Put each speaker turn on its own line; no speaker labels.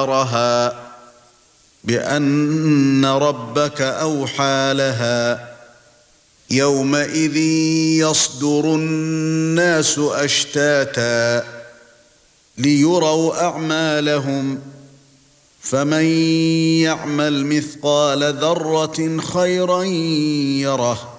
ذرها بأن ربك أوحى لها يومئذ يصدر الناس أشتاتا ليروا أعمالهم فمن يعمل مثقال ذرة خيرا يره